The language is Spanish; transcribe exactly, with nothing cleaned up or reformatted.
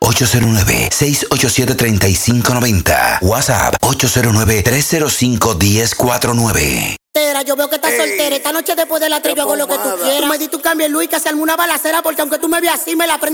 ocho cero nueve, seis ocho siete, tres cinco nueve cero. WhatsApp ocho cero nueve, tres cero cinco, uno cero cuatro nueve. Yo veo que estás soltera. Esta noche después de la trivia hago lo que tú quieras. Tú me di tu cambio en Luis, que se arme una balacera, porque aunque tú me veas así, me la prendo.